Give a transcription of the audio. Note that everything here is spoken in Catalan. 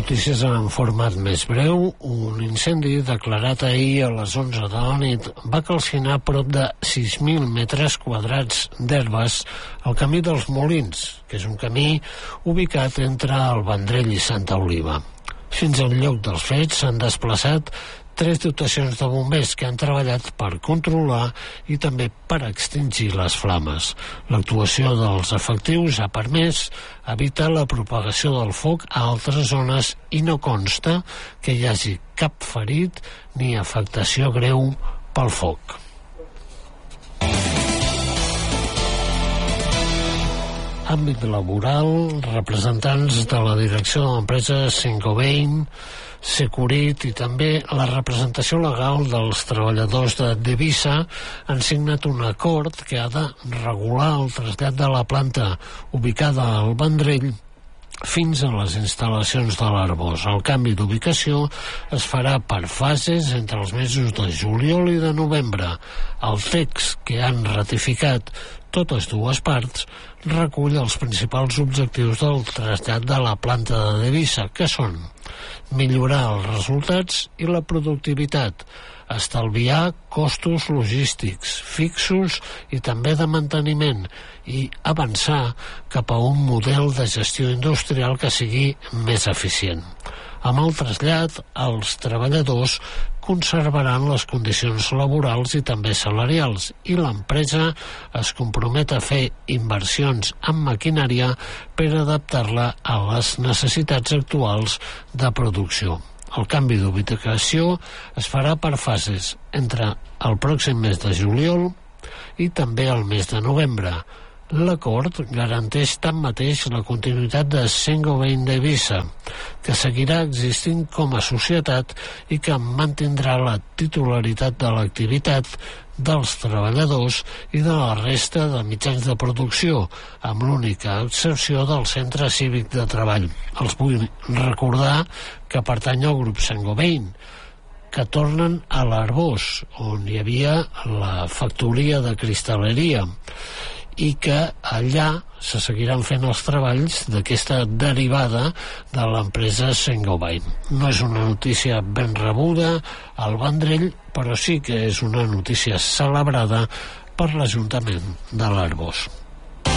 Notícies en format més breu. Un incendi declarat ahir a les 11 de la nit va calcinar prop de 6.000 metres quadrats d'herbes al camí dels Molins, que és un camí ubicat entre el Vendrell i Santa Oliva. Fins al lloc dels fets s'han desplaçat 3 dotacions de bombers que han treballat per controlar i també per extingir les flames. L'actuació dels efectius ha permès evitar la propagació del foc a altres zones i no consta que hi hagi cap ferit ni afectació greu pel foc. Àmbit laboral, representants de la direcció de l'empresa Saint-Gobain, Securit i també la representació legal dels treballadors de Devisa han signat un acord que ha de regular el trasllat de la planta ubicada al Vendrell fins a les instal·lacions de l'Arboç. El canvi d'ubicació es farà per fases entre els mesos de juliol i de novembre. El text que han ratificat totes dues parts recull els principals objectius del trasllat de la planta de Devisa, que són millorar els resultats i la productivitat, estalviar costos logístics fixos i també de manteniment i avançar cap a un model de gestió industrial que sigui més eficient. Amb el trasllat, els treballadors conservaran les condicions laborals i també salarials i l'empresa es compromet a fer inversions en maquinària per adaptar-la a les necessitats actuals de producció. El canvi d'ubicació es farà per fases entre el pròxim mes de juliol i també el mes de novembre. L'acord garanteix tanmateix la continuïtat de Saint-Gobain Devisa, que seguirà existint com a societat i que mantindrà la titularitat de l'activitat dels treballadors i de la resta de mitjans de producció, amb l'única excepció del Centre Cívic de Treball. Els vull recordar que pertany al grup Saint-Gobain, que tornen a l'Arboç, on hi havia la factoria de cristal·leria, i que allà se seguiran fent els treballs d'aquesta derivada de l'empresa Saint-Gobain. No és una notícia ben rebuda al Vendrell, però sí que és una notícia celebrada per l'Ajuntament de l'Arboç.